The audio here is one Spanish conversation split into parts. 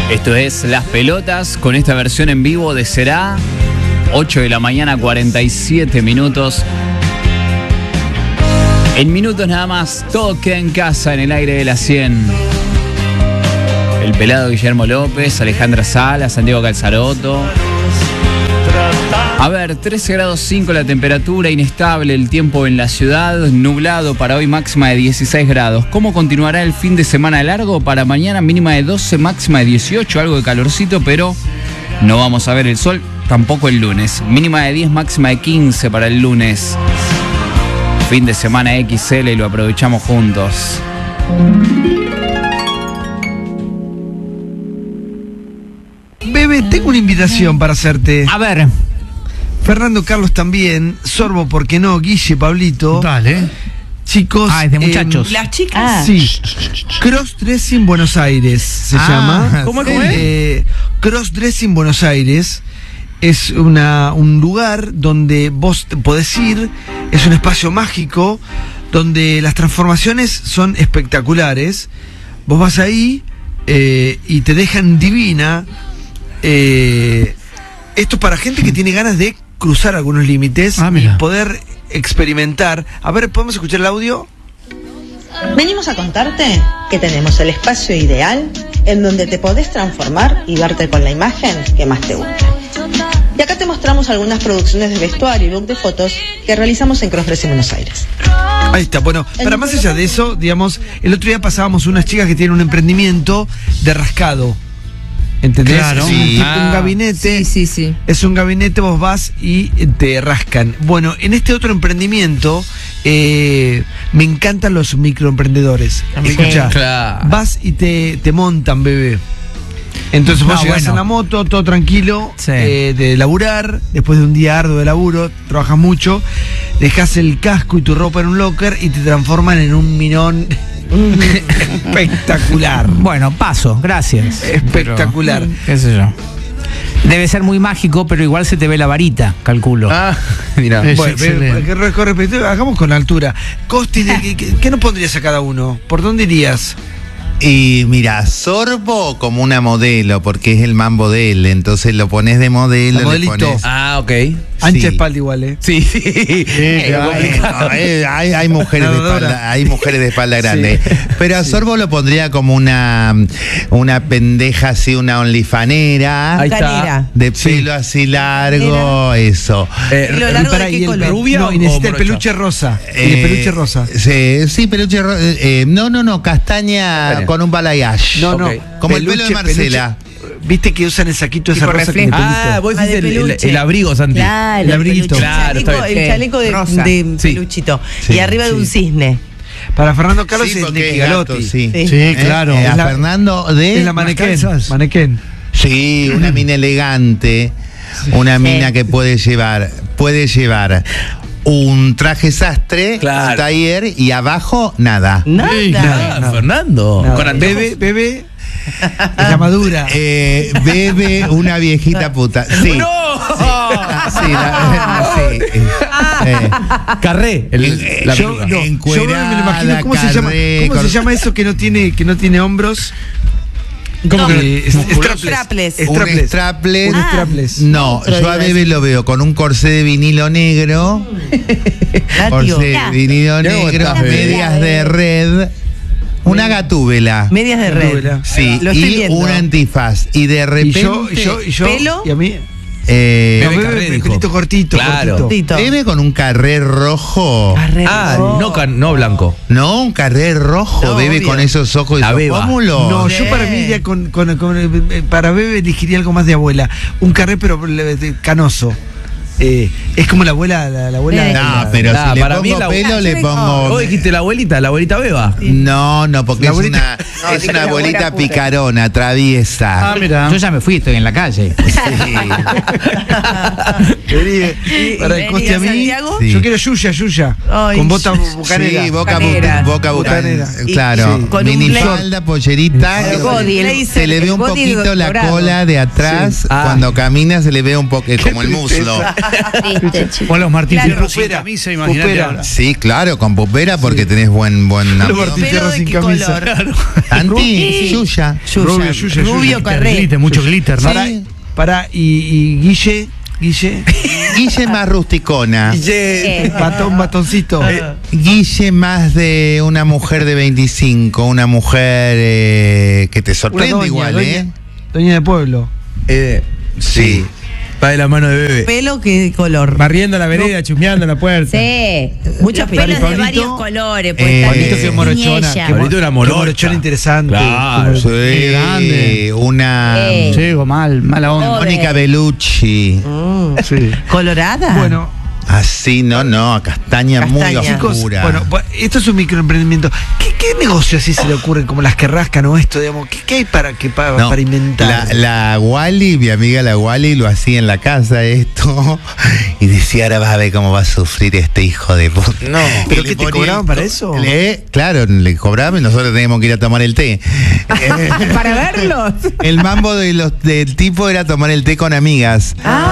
Esto es Las Pelotas con esta versión en vivo de Será. 8 de la mañana, 47 minutos. En minutos nada más, todo queda en casa en el aire de la 100. El pelado Guillermo López, Alejandra Sala, Santiago Calzaroto. A ver, 13 grados 5 la temperatura, inestable el tiempo en la ciudad, nublado para hoy, máxima de 16 grados. ¿Cómo continuará el fin de semana largo? Para mañana mínima de 12, máxima de 18, algo de calorcito, pero no vamos a ver el sol, tampoco el lunes. Mínima de 10, máxima de 15 para el lunes. Fin de semana XL y lo aprovechamos juntos. Bebe, tengo una invitación para hacerte. A ver. Fernando, Carlos también, Sorbo, ¿por qué no? Guille, Pablito. Dale. Chicos. Ah, es de muchachos. Las chicas. Sí. Crossdressing Buenos Aires se llama. ¿Cómo es? Crossdressing Buenos Aires es un lugar donde vos podés ir, es un espacio mágico donde las transformaciones son espectaculares. Vos vas ahí y te dejan divina. Esto para gente que tiene ganas de cruzar algunos límites y poder experimentar. A ver, ¿podemos escuchar el audio? Venimos a contarte que tenemos el espacio ideal en donde te podés transformar y verte con la imagen que más te gusta. Y acá te mostramos algunas producciones de vestuario y book de fotos que realizamos en Crossdressing Buenos Aires. Ahí está, bueno, para más allá de eso, digamos, el otro día pasábamos unas chicas que tienen un emprendimiento de rascado. ¿Entendés? Claro. Es un gabinete. Sí. Es un gabinete, vos vas y te rascan. Bueno, en este otro emprendimiento me encantan los microemprendedores. Escuchá, Claro. vas y te montan, bebé. Entonces vos llegás en la moto, todo tranquilo, de laburar, después de un día arduo de laburo, trabajas mucho, dejás el casco y tu ropa en un locker y te transforman en un minón espectacular. Bueno, paso, gracias. Espectacular. Pero, qué sé yo. Debe ser muy mágico, pero igual se te ve la varita, calculo. Mira. Bueno, con respecto, hagamos con la altura. Costi, ¿qué nos pondrías a cada uno? ¿Por dónde irías? Y mira, Sorbo como una modelo, porque es el mambo de él, entonces lo pones de modelo, le pones... Ok. Ancha espalda igual, Sí. Hay mujeres de espalda, hay mujeres de espalda grande. Pero a Sorbo lo pondría como una pendeja así, una onlifanera. Ahí está. De pelo así largo, eso. ¿Pelo largo de qué color? ¿Rubia no, y o necesita el morocha? peluche rosa. Y el peluche rosa. Sí, peluche rosa. No, castaña con un balayage. No, Ok. Como el pelo de Marcela. Viste que usan el saquito esa Tipo rosa que reflejo. Vos Ah, de hiciste peluche. el abrigo, Santi. Claro, El abriguito. peluche. Claro, está bien. El chaleco de Sí. peluchito. Sí, Y arriba de un cisne. Para Fernando Carlos Sí, es porque Nicky es gato, Galotti. sí. Sí. claro. A Es la- Fernando de... Es la mannequin. Sí, una mina elegante, una mina que puede llevar un traje sastre, Claro. un taller y abajo nada. Nada. Fernando. Nada. Con anteojos. Bebe es la madura. Bebe una viejita puta. Sí. ¡No! Sí. Carré. La Yo peluca. me lo imagino. ¿Cómo se llama eso que no tiene hombros? ¿Cómo Strapless. Un strapless. Un strapless. No, Otro yo a iba a Bebe lo veo con un corsé de vinilo negro. Corsé de vinilo negro, estás, Bebe? medias de red. Una gatúbela. Medias de red. Sí, Lo estoy y viendo. un antifaz. Y de Y repente. yo. ¿Pelo? Y a mí. Bebe No, Carré, bebe dijo. pelito cortito. Claro. cortito. Bebe con un carré rojo. No blanco. No, un carré rojo. No, Bebe obvio. con esos ojos y La esos beba. pómulos. No, yo para mí iría para Bebe elegiría algo más de abuela. Un carré pero canoso. Es como la abuela. La abuela Sí. No, pero Ah, si le para mí pongo la- pelo, le Vos pongo. dijiste la abuelita Beba. No, porque La es abuelita- una abuelita picarona, traviesa. mira. Yo ya me fui, estoy en la calle. Para el Costi a mí. Santiago? Sí. Yo quiero Yuya. Ay, Con bota bucanera. Sí, Bucanera. boca Bucanera. claro. Sí. Con un Minifalda, pollerita. El body, el Se le ve un body poquito la dorado. cola de atrás. Sí. Ah. Cuando camina se le ve un poco como el muslo. Triste, chicos. O los Martín Claro, Fierro sin pupera, camisa, imagínate pupera. ahora. Sí, claro, con pupera porque tenés buen Los abdomen. Martín ¿Pelo Fierro de sin qué camisa. color? Claro. Anti, Yuya. Rubio, Yuya, Rubio Yuya. Carré. Glitter, mucho glitter, ¿no? Pará, y Guille. Guille más rusticona. ¿Qué? Batoncito. Guille más de una mujer de 25, una mujer que te sorprende Una doña, igual, doña, doña de pueblo. Sí. Va de la mano de bebé. ¿Pelo qué color? Barriendo la vereda, chusmeando la puerta. Sí. Muchos Los pelos de Pablito. varios colores. Pues, Pablito, también. qué morochona. Niña. Qué Pablito era morocha. morochona interesante. Claro. Qué Sí, grande. una Llego mal, mala onda. Pobre. Mónica Bellucci. Sí. ¿Colorada? Bueno, Así, no, castaña muy Castaña. chicos, oscura. bueno, esto es un microemprendimiento. ¿Qué negocio así se le ocurren como las que rascan o esto, digamos? ¿Qué hay para No, para inventar? La Wally, mi amiga la Wally, lo hacía en la casa esto y decía, ahora vas a ver cómo va a sufrir este hijo de puta. No. ¿Pero Y qué le te ponía cobraban para eso? Claro, le cobraban y nosotros teníamos que ir a tomar el té. ¿Para verlos? El mambo del tipo era tomar el té con amigas.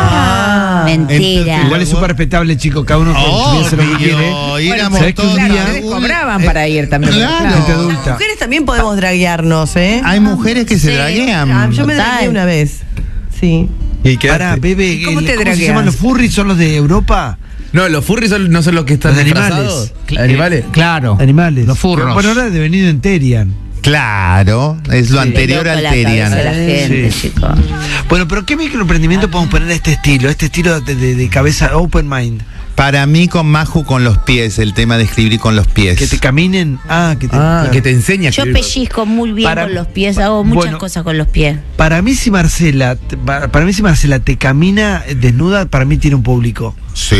Mentira. Igual es súper respetable, chicos, cada uno piensa lo que quiere. Y éramos ¿sabés que un todos- día- Ustedes cobraban para ir también. Claro. Gente Las adulta. mujeres también podemos draguearnos, ¿eh? Hay mujeres que se draguean. Yo me Total. dragué una vez. Sí. ¿Y qué Pará, hace? bebé, ¿Cómo te ¿cómo se dragueas? llaman los furries? ¿Son los de Europa? No, los furries no son los que están Los de disfrazados. animales. ¿Animales? Claro. Animales. Los furros. Bueno, ahora de venido en Terian. Claro, es lo anterior Qué al loco la Terian. cabeza de la gente, Sí. chicos. Bueno, pero ¿qué microemprendimiento podemos poner a este estilo? Este estilo de cabeza open mind. Para mí con Maju con los pies, el tema de escribir con los pies. Que te caminen. Claro. Que te enseña. Yo pellizco muy bien Para- con los pies, hago muchas Bueno. cosas con los pies. Para mí si Marcela te camina desnuda, para mí tiene un público.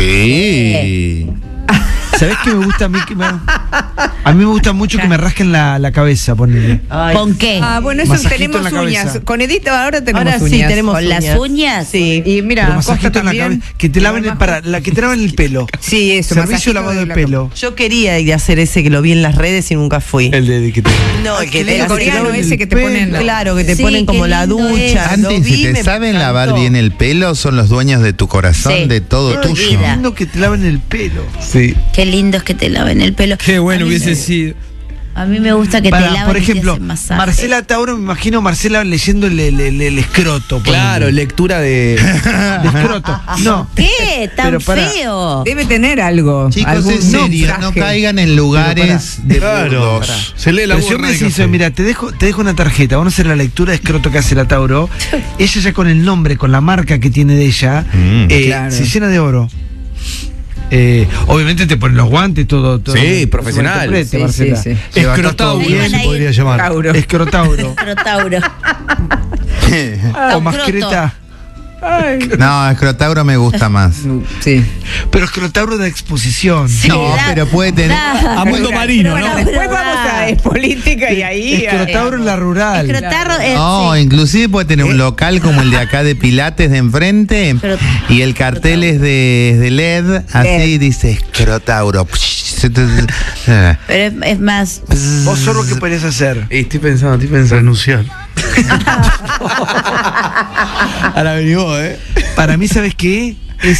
Sí. ¿Sabés qué me gusta a mí? A mí me gusta mucho que me rasquen la cabeza, ponele. ¿Con qué? bueno, eso Masajito tenemos en la uñas. cabeza. Con Edith ahora tenemos Ahora uñas. sí, tenemos ¿Con las uñas? Sí. Y Pero mira, Costa masajito en la también. cabeza. Que te laven el pelo. Sí, eso. Servicio masajito lavado de la- pelo. Yo quería ir a hacer ese que lo vi en las redes y nunca fui. El de que te... No, el que lindo, te coreano hacen- ese que te ponen- Claro, que te Sí, ponen como qué la lindo ducha. es. Lo Antes, vi, si te me saben encantó. lavar bien el pelo, son los dueños de tu corazón, Sí. de todo Ay, tuyo. vida. Lindo que te laven el pelo. Sí. Qué lindo es que te laven el pelo. Qué bueno A mí hubiese me- sido. A mí me gusta que te Para, laven por y te ejemplo, hacen masaje. Marcela Tauro, me imagino Marcela leyendo el escroto. Claro, ponele. lectura de. De escroto. No. ¿Qué? Tan Pero para- feo. Debe tener algo. Chicos, algún en serio, no traje. caigan en lugares de burdos. Se lee la Pero si yo burra me de decís, café. mira, te dejo una tarjeta, vamos a hacer la lectura de escroto que hace la Tauro. Ella ya con el nombre, con la marca que tiene de ella, Claro. se llena de oro. Obviamente te ponen los guantes, todo. Sí, profesional. interprete, Sí, Marcela. sí, sí. Levantás Escrotauro todo Ahí bien. van a se ir. podría llamar. Tauro. Escrotauro. Crotauro. O mascreta. No, escrotauro me gusta más. Sí. Pero escrotauro de exposición. Sí, No, pero puede tener- A mundo marino, Bueno, ¿no? después vamos a es política y ahí. Escrotauro en la rural. Escrotarro es. No, sí. inclusive puede tener un local como el de acá de Pilates de enfrente Pero- y el cartel es de LED, así dice escrotauro. Pero es más. Vos solo qué podés hacer. Estoy pensando. Renunciar. Ahora venís vos, Para mí, ¿sabes qué?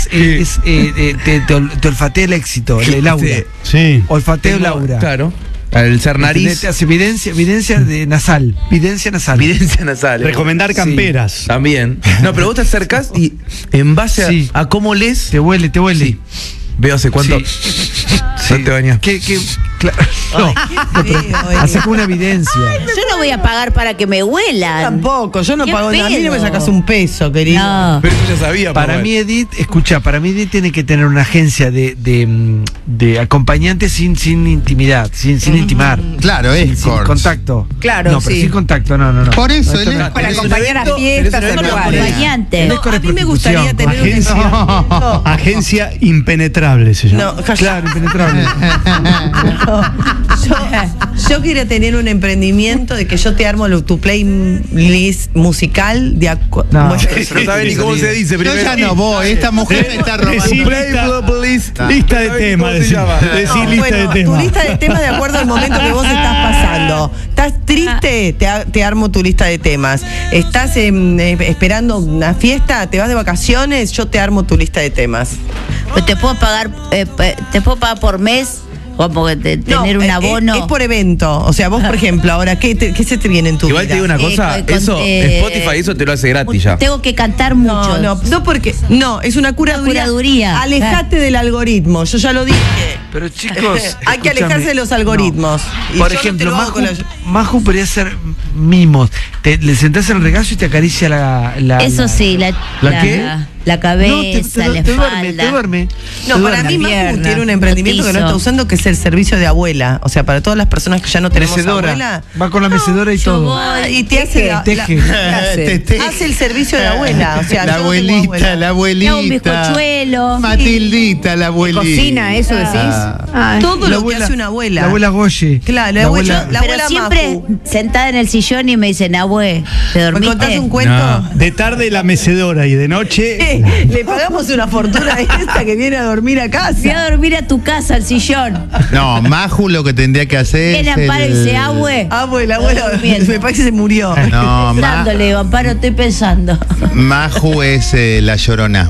Te olfatea el éxito, el aura. Sí. Olfateo el aura. Claro. El ser ¿Entendés? nariz. Te hace evidencia de nasal. Videncia nasal. Evidencia nasal. Recomendar camperas. También. No, pero vos te acercás y en base Sí. a cómo lees, Te huele. Sí. veo hace cuánto. No te bañas. No, hace como una evidencia. Yo no voy a pagar para que me huelan. Tampoco, yo no ¿Qué pago nada. A mí no me pedo? sacas un peso, querido. No. Pero yo ya sabía. Para Pablo. mí, Edith, para mí Edith tiene que tener una agencia de acompañantes sin intimidad, sin intimar. Claro, Sin escorts. contacto. Claro, no, pero sí. sin contacto, no. Por eso, No, esto el no- escort Para es un acompañar a evento, fiestas tenés un Solo evento. sexuales. acompañante. No, Escort a es mí me gustaría tener un Agencia. No, Agencia impenetrable se llama. no, Claro, impenetrable. Yo quiero tener un emprendimiento de que yo te armo tu playlist musical de No. No sabe ni cómo se dice Yo primero. ya no voy, esta mujer me está robando. Decí lista de temas. Decí lista de tu temas. lista de temas de acuerdo al momento que vos estás pasando. ¿Estás triste? Te armo tu lista de temas. ¿Estás esperando una fiesta? ¿Te vas de vacaciones? Yo te armo tu lista de temas. Pues te puedo pagar por mes, como que tener un abono. Es por evento. O sea, vos, por ejemplo, ahora, ¿qué se te viene en tu Igual vida? te digo una cosa, eso, Spotify eso te lo hace gratis ya. Tengo que cantar mucho. No, porque. No, es una curaduría. curaduría. Alejate del algoritmo. Yo ya lo dije. Pero chicos, Hay que alejarse de los algoritmos. Y Por yo no te ejemplo, lo hago con Maju podría hacer mimos. Le sentás en el regazo y te acaricia la Eso sí, la qué? la cabeza, la espalda. te duerme. No, para mí Maju pierna, tiene un emprendimiento que no rotizo. está usando, que es el servicio de abuela. O sea, para todas las personas que ya no tenemos Mecedora. abuela. Va con la mecedora y yo todo. voy. Y te hace Teje. hace el servicio de abuela. O sea, La yo no tengo abuelita, abuela. la abuelita. Un bizcochuelo. Matildita, la abuelita. Cocina, eso decís. Todo La lo que hace una abuela. La abuela Goye. Claro, la abuela Pero siempre Maju. sentada en el sillón y me dicen, abue, ¿te ¿Me dormiste? contás un cuento? No. De tarde la mecedora y de noche. Le pagamos una fortuna a esta que viene a dormir a Fui casa. a dormir a tu casa, al sillón. No, Maju lo que tendría que hacer Viene es Amparo y dice, abue. Abuela, Durmiendo. me parece que se murió. No, Dándole, Amparo, estoy pensando. Maju es la llorona.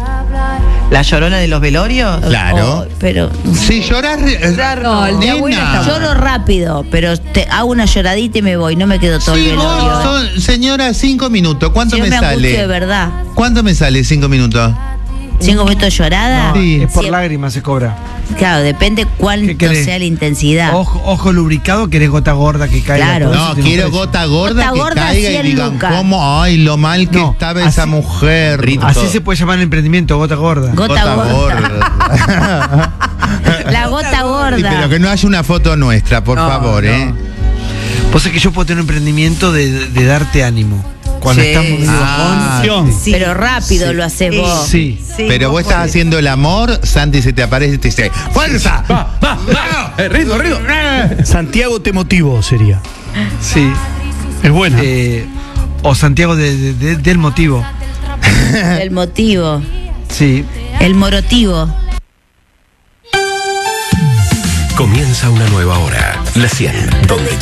¿La llorona de los velorios? Claro. Oh, pero Si lloras, No, el de abuela nena. está lloro rápido, pero hago una lloradita y me voy, no me quedo todo el Sí, velorio. vos señora, 5 minutos. ¿Cuánto Si no me me angustio de sale? verdad. ¿Cuánto me sale 5 minutos? 5 minutos llorada. Sí. Es por Sí. lágrimas se cobra. Claro, depende ¿Qué cuánto querés? sea la intensidad. Ojo lubricado, querés gota gorda que caiga. Claro. todo eso No, tiene un quiero precio. gota gorda Gota que gorda, caiga y 100 digan lucas. cómo, ay, lo mal que No, estaba así- esa mujer. Así se puede llamar el emprendimiento, gota gorda. Gota gorda. La gota gorda. Sí, pero que no haya una foto nuestra, por favor, no. ¿eh? Vos sabés que yo puedo tener un emprendimiento de darte ánimo. Cuando Sí. estamos medio Ah, bajón. Sí. Pero rápido Sí. lo haces vos. Sí. Sí, Pero vos estás podés. haciendo el amor, Santi se te aparece y te dice, ¡fuerza! Ritmo. Santiago te motivo sería. Sí. Es buena. O Santiago del motivo. El motivo. Sí. El morotivo. Comienza una nueva hora. La 100, donde